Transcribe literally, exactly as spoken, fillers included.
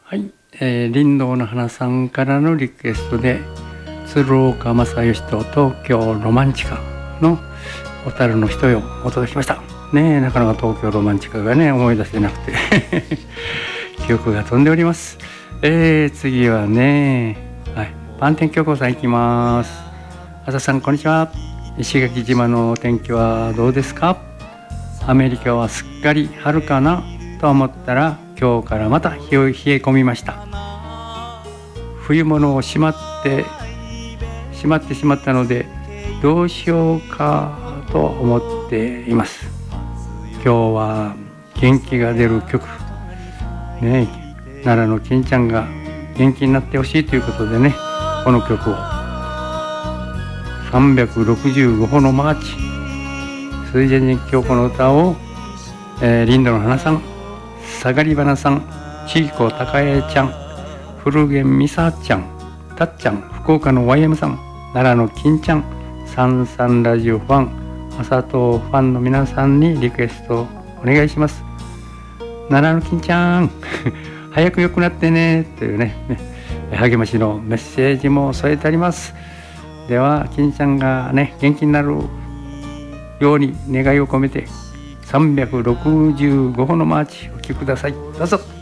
はい、えー、林道の花さんからのリクエストで鶴岡正義と東京ロマンチカの小樽の人よお届けしましたね。えなかなか東京ロマンチカがね思い出せなくて記憶が飛んでおります。えー、次はね、はい、パンテン京子さん行きます。朝さんこんにちは。石垣島のお天気はどうですか？アメリカはすっかり春かなと思ったら今日からまた冷え込みました。冬物をしまってしまってしまったのでどうしようかと思っています。今日は元気が出る曲ね、奈良の金ちゃんが元気になってほしいということでね、この曲をさんびゃくろくじゅうごほのマーチ水前寺京子の歌を、えー、林道の花さん、さがり花さん、ちいこたかえちゃん、古源美沙ちゃん、たっちゃん、福岡の ワイエム さん、奈良の金ちゃん、さんさんラジオファン、あさとうファンの皆さんにリクエストお願いします。奈良の金ちゃん早く良くなってねというね励ましのメッセージも添えてあります。では金ちゃんがね元気になるように願いを込めてさんびゃくろくじゅうごほのマーチお聴きください。どうぞ。